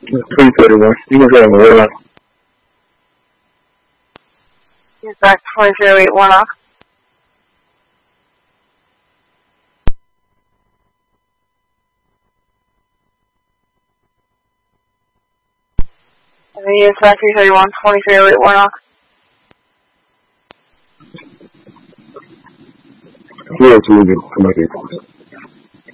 2031. You can go on the red line. Use back 2008 1-off. Use back 331, 2008 1-off. Here to leave it. Come back here.